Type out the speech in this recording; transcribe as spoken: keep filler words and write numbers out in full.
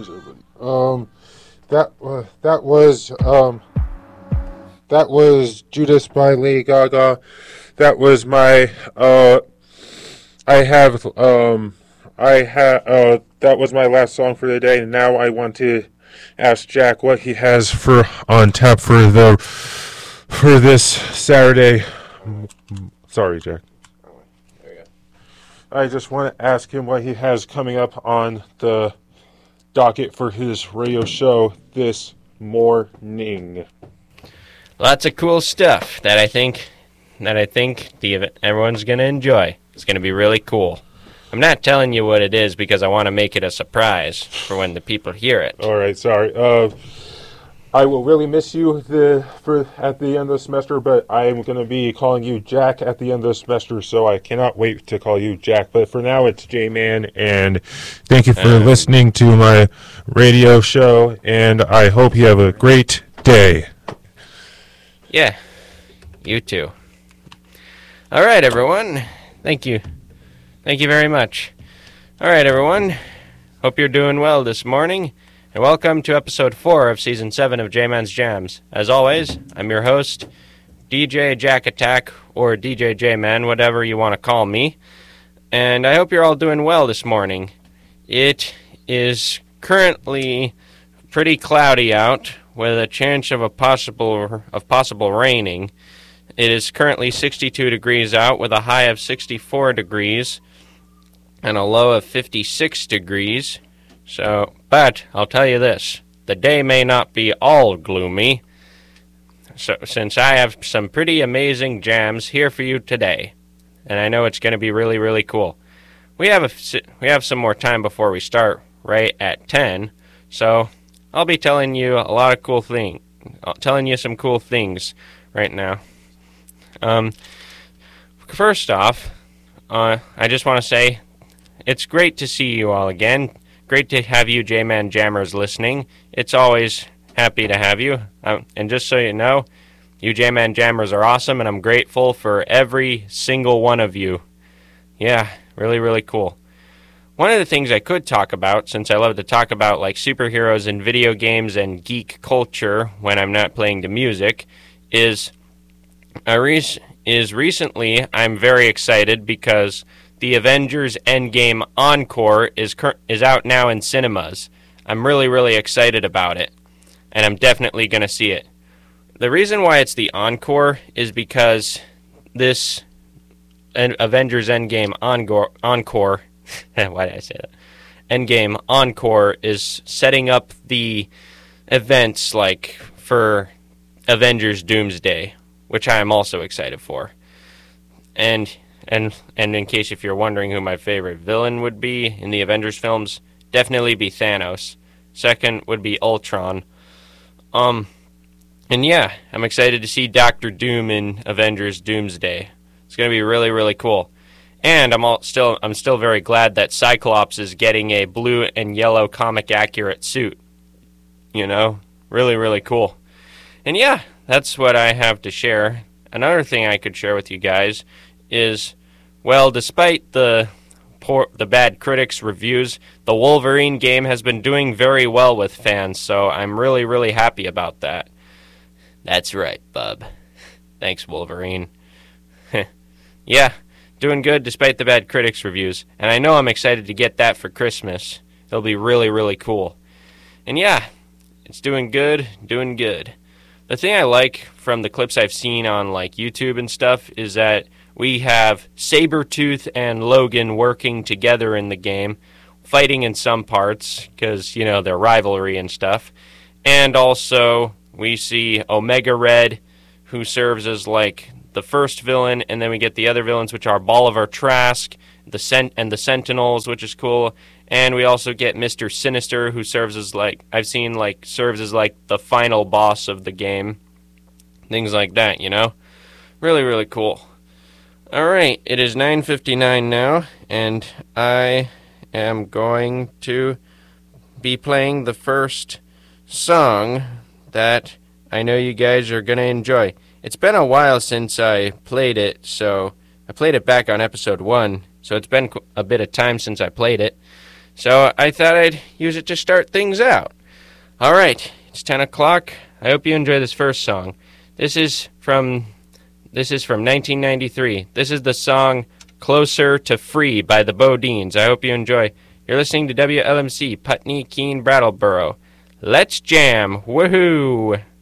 Where's everybody? Um, that uh, that was um, that was Judas by Lady Gaga. That was my uh, I have um, I have uh, that was my last song for the day. And now I want to ask Jack what he has for on tap for the for this Saturday. Sorry, Jack. I just want to ask him what he has coming up on the docket for his radio show this morning. Lots of cool stuff that I think that I think the everyone's going to enjoy. It's going to be really cool. I'm not telling you what it is because I want to make it a surprise for when the people hear it. All right, sorry. Uh, I will really miss you the for at the end of the semester, but I am going to be calling you Jack at the end of the semester, so I cannot wait to call you Jack. But for now, it's J-Man, and thank you for um, listening to my radio show, and I hope you have a great day. Yeah, you too. All right, everyone. Thank you. Thank you very much. All right, everyone. Hope you're doing well this morning. And welcome to episode four of season seven of J-Man's Jams. As always, I'm your host, D J Jack Attack, or D J J-Man, whatever you want to call me. And I hope you're all doing well this morning. It is currently pretty cloudy out, with a chance of a possible of possible raining. It is currently sixty-two degrees out, with a high of sixty-four degrees, and a low of fifty-six degrees. So, but I'll tell you this, the day may not be all gloomy, so since I have some pretty amazing jams here for you today, and I know it's going to be really, really cool. We have a, we have some more time before we start, right at ten, so I'll be telling you a lot of cool things, telling you some cool things right now. Um, first off, uh, I just want to say it's great to see you all again. Great to have you J-Man Jammers listening. It's always happy to have you. Um, and just so you know, you J-Man Jammers are awesome, and I'm grateful for every single one of you. Yeah, really, really cool. One of the things I could talk about, since I love to talk about like superheroes and video games and geek culture when I'm not playing the music, is a re- is recently I'm very excited because the Avengers Endgame Encore is cur- is out now in cinemas. I'm really, really excited about it, and I'm definitely going to see it. The reason why it's the Encore is because this Avengers Endgame Encore, Encore why did I say that? Endgame Encore is setting up the events like for Avengers Doomsday, which I am also excited for. And And and in case if you're wondering who my favorite villain would be in the Avengers films, definitely be Thanos. Second would be Ultron. Um, and yeah, I'm excited to see Doctor Doom in Avengers Doomsday. It's gonna be really, really cool. And I'm all still I'm still very glad that Cyclops is getting a blue and yellow comic accurate suit. You know, really, really cool. And yeah, that's what I have to share. Another thing I could share with you guys is, well, despite the poor, the bad critics' reviews, the Wolverine game has been doing very well with fans, so I'm really, really happy about that. That's right, bub. Thanks, Wolverine. Yeah, doing good despite the bad critics' reviews, and I know I'm excited to get that for Christmas. It'll be really, really cool. And yeah, it's doing good, doing good. The thing I like from the clips I've seen on like YouTube and stuff is that we have Sabretooth and Logan working together in the game, fighting in some parts, because, you know, their rivalry and stuff. And also, we see Omega Red, who serves as, like, the first villain, and then we get the other villains, which are Bolivar Trask, the Sent- and the Sentinels, which is cool. And we also get Mister Sinister, who serves as, like, I've seen, like, serves as, like, the final boss of the game. Things like that, you know? Really, really cool. Alright, it is nine fifty-nine now, and I am going to be playing the first song that I know you guys are going to enjoy. It's been a while since I played it, so I played it back on episode one, so it's been a bit of time since I played it. So I thought I'd use it to start things out. All right, it's ten o'clock. I hope you enjoy this first song. This is from this is from nineteen ninety-three. This is the song Closer to Free by the Bodines. I hope you enjoy. You're listening to W L M C, Putney, Keene, Brattleboro. Let's jam. Woohoo!